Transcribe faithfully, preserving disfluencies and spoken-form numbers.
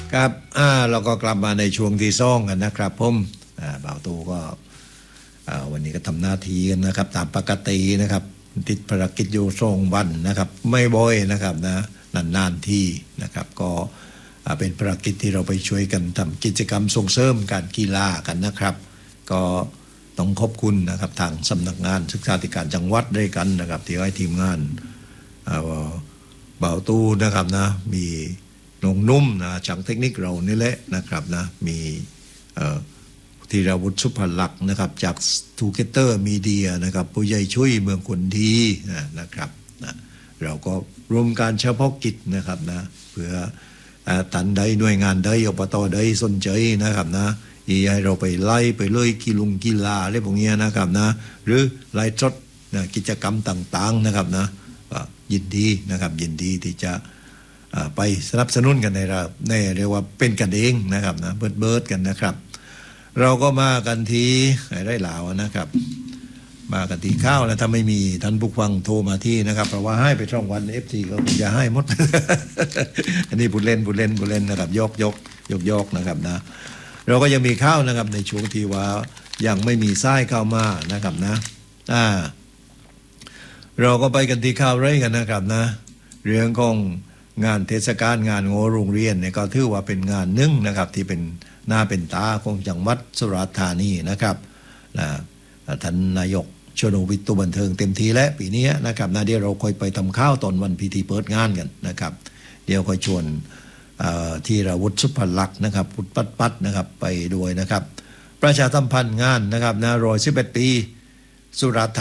ครับอ่าเราก็กลับมาในช่วงที่สองกันนะครับผมอ่าบ่าวตูก็อ่าวันนี้ก็ทำหน้าที่กันนะครับตามปกตินะครับติดภารกิจอยู่สองวันนะครับไม่บ่อยนะครับนะนานๆที่นะครับก็อ่าเป็นภารกิจที่เราไปช่วยกันทำกิจกรรมส่งเสริมการกีฬากันนะครับก็ต้องขอบคุณนะครับทางสำนักงานศึกษาธิการจังหวัดด้วยกันนะครับที่ให้ทีมงานอ่าบ่าวตูนะครับนะมีน้องนุ่มนะช่างเทคนิคเรานี่แหละนะครับนะมีธีรวุฒิสุภลักษณ์นะครับจากทูเกเตอร์มีเดียนะครับผู้ใหญ่ช่วยเมืองคนดีนะครับนะเราก็รวมการเฉพาะกิจนะครับนะเพื่อตันใดหน่วยงานใดอบตใดสนใจนะครับนะอีให้เราไปไล่ไปเลยกีฬากีฬาอะไรพวกนี้นะครับนะหรือไล่จดนะกิจกรรมต่างๆนะครับนะยินดีนะครับยินดีที่จะไปสนับสนุนกันในระในเรียกว่าเป็นกันเองนะครับนะเบิร์ดเบิร์ดกันนะครับเราก็มากันที่ไร่เหลานะครับมากันที่ข้าวแล้วถ้าไม่มีท่านผู้ฟังโทรมาที่นะครับเพราะว่าให้ไปช่องวัน เอฟ ซี ก็จะให้หมด อันนี้บุญเล่นบุญเล่นบุญเล่นนะครับยกยกยกยกนะครับนะเราก็ยังมีข้าวนะครับในช่วงที่ว่ายังไม่มีไส้เข้ามานะครับนะอ่าเราก็ไปกันที่ข้าวไร่กันนะครับนะเรื่องของงานเทศกาลงานโงโรงเรียนเนี่ยก็ถือว่าเป็นงานหนึ่งนะครับที่เป็นหน้าเป็นตาของจังหวัดสุราษฎร์ธานีนะครับนะท่านนายกชโนวิทย์ตัวบันเทิงเต็มทีและปีนี้นะครับนะเดี๋ยวเราค่อยไปทำข้าวตอนวันพิธีเปิดงานกันนะครับเดี๋ยวค่อยชวนที่ราวุฒิสุภลักษณ์นะครับพุทธปัดปัดนะครับไปด้วยนะครับประชาสัมพันธ์งานนะครับนะร้อยสิบเอ็ดปีสุราษฎร์